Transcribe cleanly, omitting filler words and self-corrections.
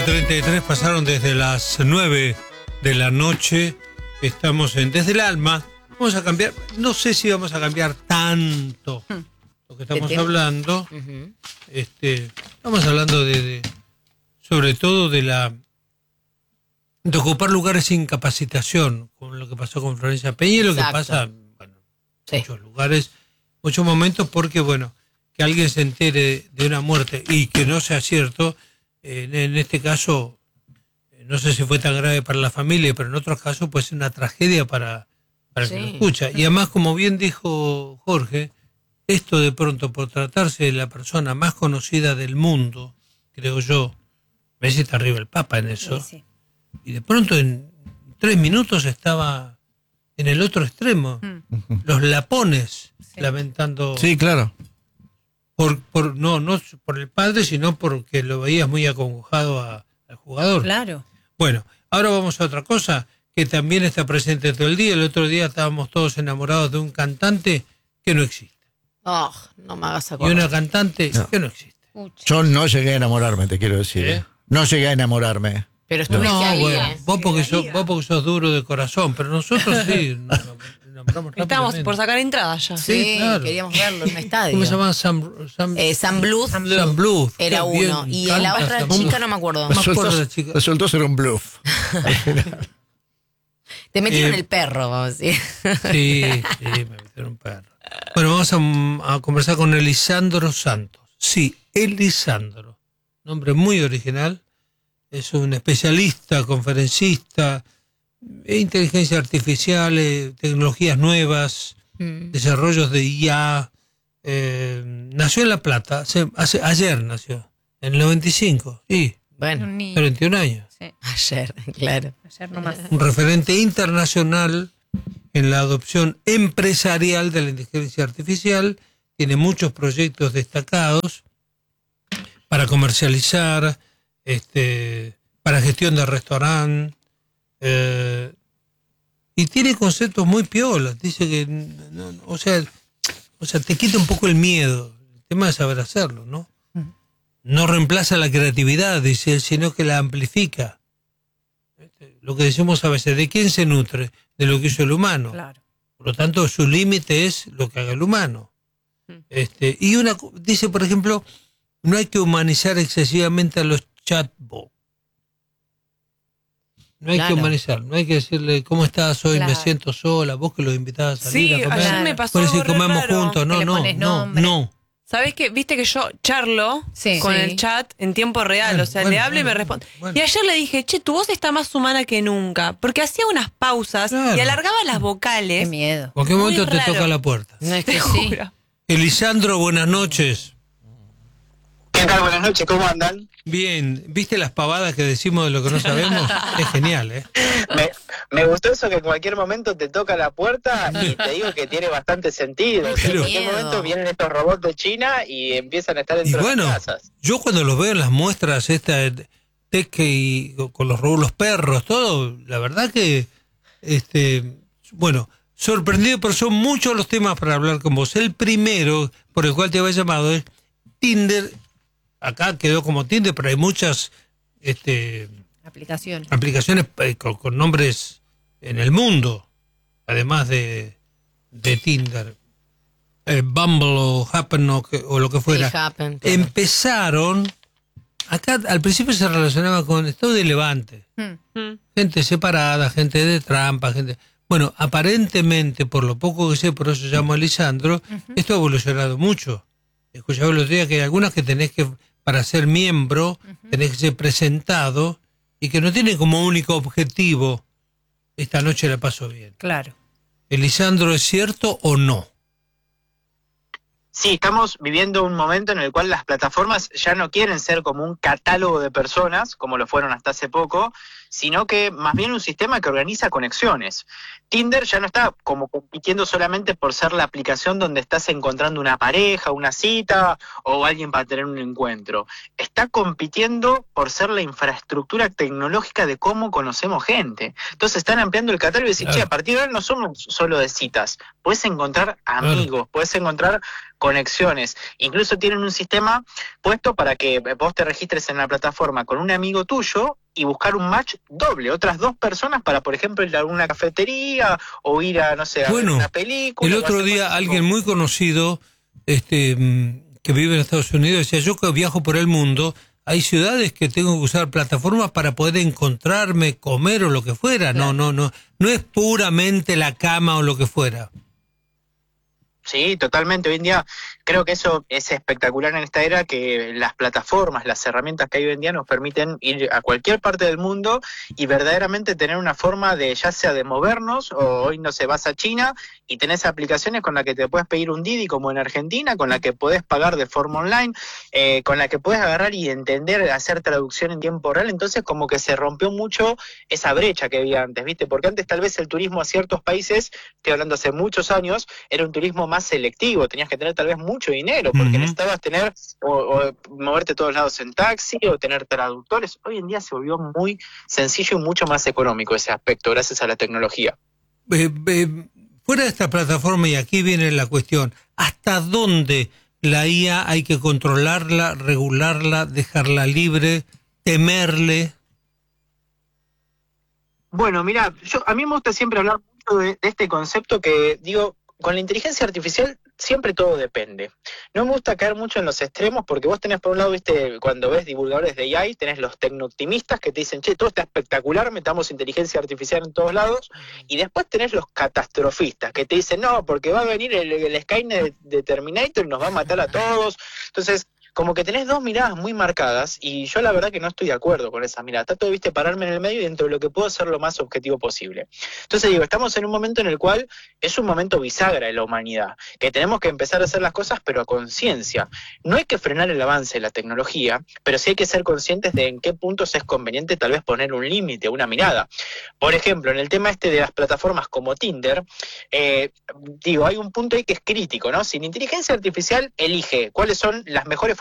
8:33 pasaron desde las 9 de la noche. Estamos en Desde el Alma. Vamos a cambiar, no sé si vamos a cambiar tanto lo que estamos hablando. Estamos hablando sobre todo de ocupar lugares sin capacitación, con lo que pasó con Florencia Peña y lo que pasa en muchos lugares, muchos momentos, porque que alguien se entere de una muerte y que no sea cierto, en este caso, no sé si fue tan grave para la familia, pero en otros casos puede ser una tragedia para el que lo escucha. Y además, como bien dijo Jorge, esto de pronto, por tratarse de la persona más conocida del mundo, creo yo, me dice está arriba el Papa en eso, y de pronto en 3 minutos estaba en el otro extremo, los lapones lamentando. Sí, claro. No por el padre, sino porque lo veías muy acongojado al jugador. Claro. Bueno, ahora vamos a otra cosa que también está presente todo el día. El otro día estábamos todos enamorados de un cantante que no existe. Oh, no me hagas acordar. Y una cantante que no existe. Yo no llegué a enamorarme, te quiero decir. No llegué a enamorarme. Pero estuviste ahí. Vos porque sos duro de corazón, pero nosotros sí. Estábamos por sacar entradas ya. Sí, claro. queríamos verlo en un estadio. ¿Cómo se llama? San Bluth Qué era uno. bien Y canta la otra Sam chica Bluth. no me acuerdo. Resultó ser un bluff. Te metieron el perro, vamos a decir. Sí, me metieron un perro. Bueno, vamos a conversar con Elisandro Santos. Sí, Elisandro. Nombre muy original. Es un especialista, conferencista, inteligencia artificial, tecnologías nuevas, desarrollos de IA. Nació en La Plata, ayer nació, en el 95, y Bueno, 31 años. Sí. ayer, claro. Ayer nomás. Un referente internacional en la adopción empresarial de la inteligencia artificial. Tiene muchos proyectos destacados para comercializar, para gestión de restaurante, y tiene conceptos muy piolas. Dice que, o sea, te quita un poco el miedo. El tema es saber hacerlo, ¿no? No reemplaza la creatividad, dice él, sino que la amplifica. Lo que decimos a veces, ¿de quién se nutre? De lo que hizo el humano. Claro. Por lo tanto, su límite es lo que haga el humano. Y dice, por ejemplo, no hay que humanizar excesivamente a los chatbots. No hay que humanizar, no hay que decirle, ¿cómo estás hoy? Me siento sola, vos que los invitás a salir a comer. Ayer me pasó por eso algo comemos raro. juntos. No. ¿Sabés qué? Viste que yo charlo con el chat en tiempo real, le hablo y me responde. Y ayer le dije, tu voz está más humana que nunca, porque hacía unas pausas y alargaba las vocales. Qué miedo. ¿Por qué momento te toca la puerta? No es Te que juro. Elisandro, buenas noches. ¿Qué tal? Buenas noches, ¿cómo andan? Bien, ¿viste las pavadas que decimos de lo que no sabemos? Es genial, ¿eh? Me gustó eso que en cualquier momento te toca la puerta y te digo que tiene bastante sentido. O sea, en cualquier momento vienen estos robots de China y empiezan a estar dentro de las casas. Yo cuando los veo en las muestras tech y con los perros, todo, la verdad que, sorprendido, pero son muchos los temas para hablar con vos. El primero, por el cual te había llamado, es Tinder. Acá quedó como Tinder, pero hay muchas Aplicaciones con nombres en el mundo, además de Tinder, Bumble o Happen o lo que fuera. Happen, claro. Empezaron, acá al principio se relacionaba con estado de levante, gente separada, gente de trampa, bueno, aparentemente, por lo poco que sé, por eso llamo a Lisandro, esto ha evolucionado mucho. Escuchaba el otro día que hay algunas que tenés que, para ser miembro, tenés que ser presentado y que no tiene como único objetivo, esta noche la paso bien. Claro. ¿Elisandro, es cierto o no? Sí, estamos viviendo un momento en el cual las plataformas ya no quieren ser como un catálogo de personas, como lo fueron hasta hace poco, sino que más bien un sistema que organiza conexiones. Tinder ya no está como compitiendo solamente por ser la aplicación donde estás encontrando una pareja, una cita o alguien para tener un encuentro. Está compitiendo por ser la infraestructura tecnológica de cómo conocemos gente. Entonces están ampliando el catálogo y dicen, che, a partir de ahora no somos solo de citas, puedes encontrar amigos, puedes encontrar conexiones. Incluso tienen un sistema puesto para que vos te registres en la plataforma con un amigo tuyo y buscar un match doble, otras 2 personas para, por ejemplo, ir a alguna cafetería o ir a, no sé, a ver una película. El otro día alguien muy conocido que vive en Estados Unidos decía, yo que viajo por el mundo, hay ciudades que tengo que usar plataformas para poder encontrarme, comer o lo que fuera. Claro. No es puramente la cama o lo que fuera. Sí, totalmente. Hoy en día creo que eso es espectacular en esta era, que las plataformas, las herramientas que hay hoy en día nos permiten ir a cualquier parte del mundo y verdaderamente tener una forma de, ya sea de movernos, o hoy no sé, vas a China y tenés aplicaciones con las que te puedes pedir un Didi como en Argentina, con la que podés pagar de forma online, con la que podés agarrar y entender, hacer traducción en tiempo real. Entonces como que se rompió mucho esa brecha que había antes, ¿viste? Porque antes tal vez el turismo a ciertos países, estoy hablando hace muchos años, era un turismo más selectivo, tenías que tener tal vez mucho dinero, porque necesitabas tener o moverte a todos lados en taxi o tener traductores. Hoy en día se volvió muy sencillo y mucho más económico ese aspecto, gracias a la tecnología. Fuera de esta plataforma, y aquí viene la cuestión, ¿hasta dónde la IA hay que controlarla, regularla, dejarla libre, temerle? Bueno, mira, a mí me gusta siempre hablar mucho de este concepto que, digo, con la inteligencia artificial siempre todo depende. No me gusta caer mucho en los extremos, porque vos tenés por un lado, viste, cuando ves divulgadores de AI, tenés los tecnooptimistas que te dicen, che, todo está espectacular, metamos inteligencia artificial en todos lados, y después tenés los catastrofistas que te dicen, no, porque va a venir el Skynet de Terminator y nos va a matar a todos. Entonces, como que tenés 2 miradas muy marcadas, y yo la verdad que no estoy de acuerdo con esa mirada. Trato de, viste, pararme en el medio y dentro de lo que puedo ser lo más objetivo posible. Entonces digo, estamos en un momento en el cual es un momento bisagra en la humanidad, que tenemos que empezar a hacer las cosas pero a conciencia. No hay que frenar el avance de la tecnología, pero sí hay que ser conscientes de en qué puntos es conveniente tal vez poner un límite, una mirada. Por ejemplo, en el tema de las plataformas como Tinder, digo, hay un punto ahí que es crítico, ¿no? Si la inteligencia artificial elige cuáles son las mejores